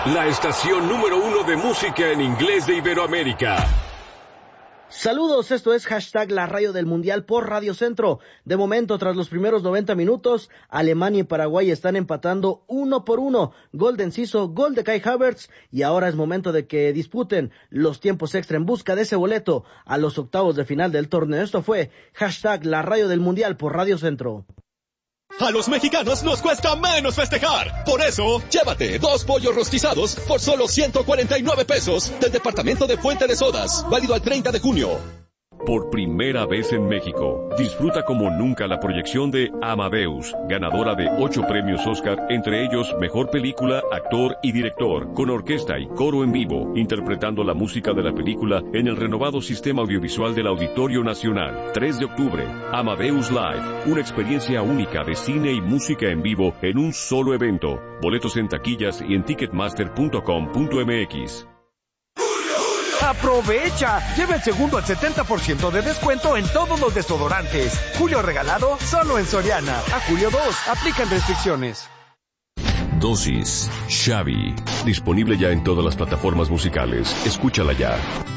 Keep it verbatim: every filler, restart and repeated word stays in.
la estación número uno de música en inglés de Iberoamérica. Saludos, esto es hashtag La Radio del Mundial por Radio Centro. De momento, tras los primeros noventa minutos, Alemania y Paraguay están empatando uno por uno. Gol de Enciso, gol de Kai Havertz, y ahora es momento de que disputen los tiempos extra en busca de ese boleto a los octavos de final del torneo. Esto fue hashtag La Radio del Mundial por Radio Centro. A los mexicanos nos cuesta menos festejar. Por eso, llévate dos pollos rostizados por solo ciento cuarenta y nueve pesos del departamento de Fuente de Sodas. Válido al treinta de junio. Por primera vez en México, disfruta como nunca la proyección de Amadeus, ganadora de ocho premios Oscar, entre ellos Mejor Película, Actor y Director, con orquesta y coro en vivo, interpretando la música de la película en el renovado sistema audiovisual del Auditorio Nacional. tres de octubre, Amadeus Live, una experiencia única de cine y música en vivo en un solo evento. Boletos en taquillas y en ticketmaster punto com punto m x. ¡Aprovecha! Lleva el segundo al setenta por ciento de descuento en todos los desodorantes. Julio regalado solo en Soriana. A julio dos. Aplican restricciones. Dosis Xavi. Disponible ya en todas las plataformas musicales. Escúchala ya.